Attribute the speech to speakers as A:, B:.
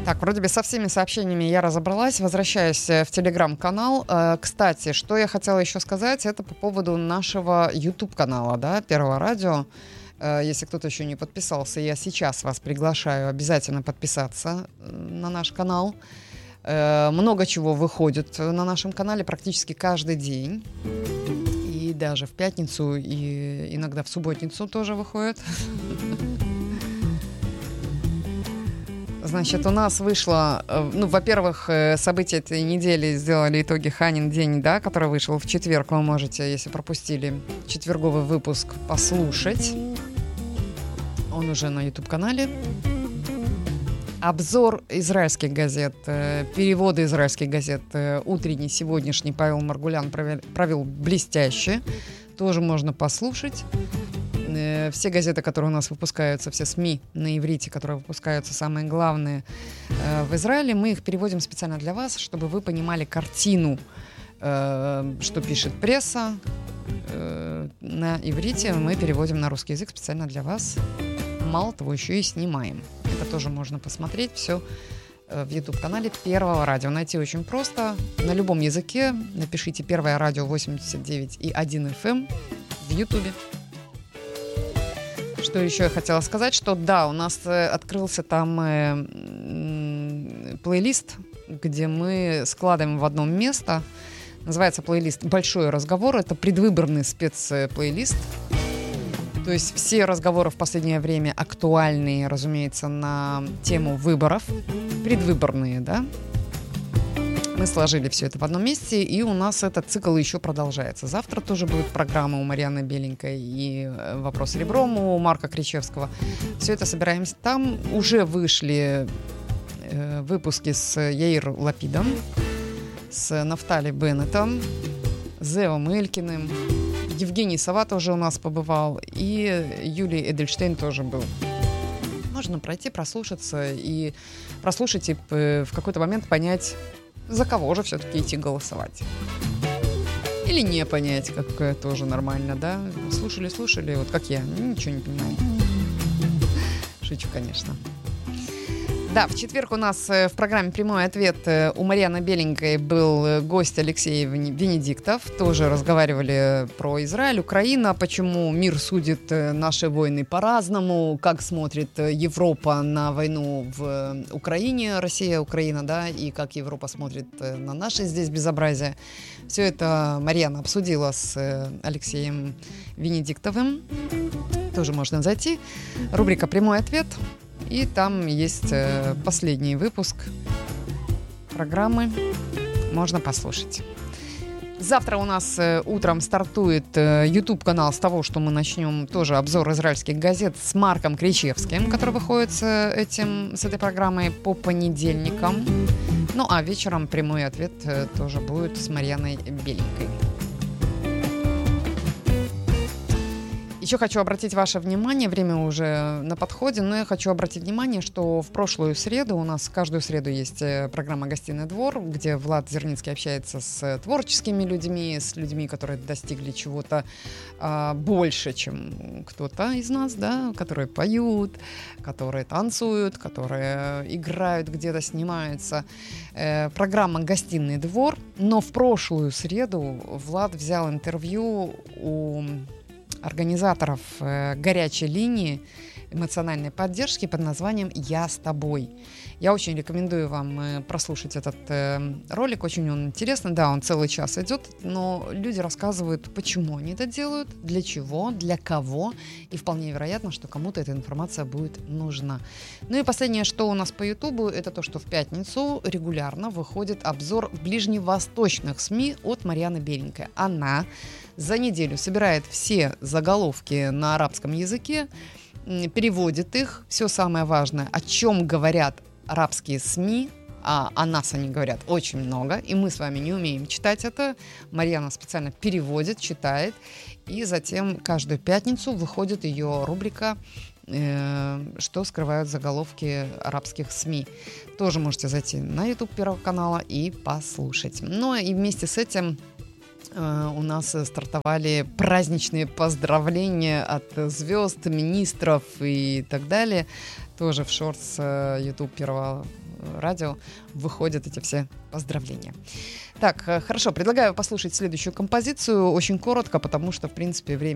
A: Так, вроде бы со всеми сообщениями я разобралась. Возвращаюсь в Телеграм-канал. Кстати, что я хотела еще сказать, это по поводу нашего YouTube-канала, да, Первого радио. Если кто-то еще не подписался, я сейчас вас приглашаю обязательно подписаться на наш канал. Много чего выходит на нашем канале практически каждый день. И даже в пятницу, и иногда в субботницу тоже выходит. Значит, у нас вышло, во-первых, события этой недели сделали итоги Ханин день, да, который вышел в четверг. Вы можете, если пропустили четверговый выпуск, послушать. Он уже на YouTube-канале. Обзор израильских газет, переводы израильских газет утренний, сегодняшний Павел Маргулян провел блестяще. Тоже можно послушать. Все газеты, которые у нас выпускаются, все СМИ на иврите, которые выпускаются, самые главные в Израиле, мы их переводим специально для вас, чтобы вы понимали картину, что пишет пресса. На иврите мы переводим на русский язык специально для вас. Мало того, еще и снимаем. Это тоже можно посмотреть все в YouTube-канале Первого радио. Найти очень просто. На любом языке напишите Первое радио 89,1 FM в YouTube. Что еще я хотела сказать, что да, у нас открылся там плейлист, где мы складываем в одно место. Называется плейлист «Большой разговор». Это предвыборный спецплейлист. То есть все разговоры в последнее время актуальные, разумеется, на тему выборов. Предвыборные, да. Мы сложили все это в одном месте, и у нас этот цикл еще продолжается. Завтра тоже будет программа у Марьяны Беленькой и «Вопрос ребром» у Марка Кричевского. Все это собираемся там. Уже вышли выпуски с Яир Лапидом, с Нафтали Беннетом, с Зевом Элькиным. Евгений Сова тоже у нас побывал, и Юлий Эдельштейн тоже был. Можно пройти, прослушаться и прослушать, и в какой-то момент понять, за кого же все-таки идти голосовать. Или не понять, как тоже нормально, да? Слушали, вот как я, ничего не понимаю. Шучу, конечно. Да, в четверг у нас в программе «Прямой ответ» у Марьяны Беленькой был гость Алексей Венедиктов. Тоже разговаривали про Израиль, Украину, почему мир судит наши войны по-разному, как смотрит Европа на войну в Украине, Россия, Украина, да, и как Европа смотрит на наше здесь безобразие. Все это Марьяна обсудила с Алексеем Венедиктовым. Тоже можно зайти. Рубрика «Прямой ответ». И там есть последний выпуск программы. Можно послушать. Завтра у нас утром стартует YouTube-канал с того, что мы начнем тоже обзор израильских газет с Марком Кричевским, который выходит с этой программой по понедельникам. Ну а вечером прямой ответ тоже будет с Марьяной Беленькой. Еще хочу обратить ваше внимание, время уже на подходе, но я хочу обратить внимание, что в прошлую среду, у нас каждую среду есть программа «Гостиный двор», где Влад Зерницкий общается с творческими людьми, с людьми, которые достигли чего-то больше, чем кто-то из нас, да, которые поют, которые танцуют, которые играют, где-то снимаются. Программа «Гостиный двор», но в прошлую среду Влад взял интервью у организаторов горячей линии эмоциональной поддержки под названием «Я с тобой». Я очень рекомендую вам прослушать этот ролик, очень он интересный, да, он целый час идет, но люди рассказывают, почему они это делают, для чего, для кого, и вполне вероятно, что кому-то эта информация будет нужна. Ну и последнее, что у нас по Ютубу, это то, что в пятницу регулярно выходит обзор ближневосточных СМИ от Марьяны Беленькой. Она за неделю собирает все заголовки на арабском языке, переводит их, все самое важное, о чем говорят арабские СМИ, а о нас они говорят очень много, и мы с вами не умеем читать это. Марьяна специально переводит, читает, и затем каждую пятницу выходит ее рубрика «Что скрывают заголовки арабских СМИ». Тоже можете зайти на YouTube Первого канала и послушать. Ну и вместе с этим у нас стартовали праздничные поздравления от звезд, министров и так далее. Тоже в шортс YouTube Первого радио выходят эти все поздравления. Так, хорошо, предлагаю послушать следующую композицию очень коротко, потому что, в принципе, время